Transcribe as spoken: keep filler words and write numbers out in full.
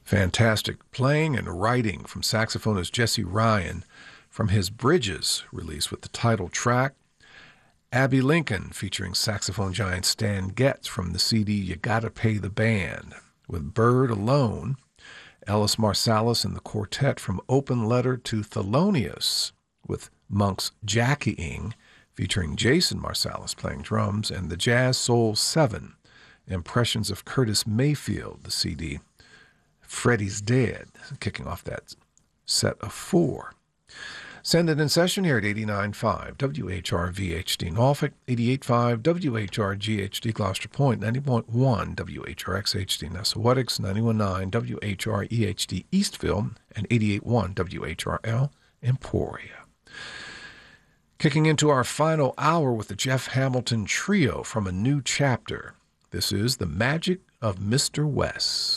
Fantastic playing and writing from saxophonist Jesse Ryan from his Bridges release with the title track. Abby Lincoln featuring saxophone giant Stan Getz from the C D You Gotta Pay the Band. With Bird Alone, Ellis Marsalis and the quartet from Open Letter to Thelonious with Monk's Jackieing featuring Jason Marsalis playing drums, and the Jazz Soul Seven, Impressions of Curtis Mayfield, the C D. Freddie's Dead, kicking off that set of four. Send it in session here at eighty-nine point five W H R V H D Norfolk, eighty-eight point five W H R G H D Gloucester Point, ninety point one W H R X H D Nessawetics, ninety-one point nine W H R E H D Eastville, and eighty-eight point one W H R L Emporia. Kicking into our final hour with the Jeff Hamilton Trio from A New Chapter. This is The Magic of Mister West.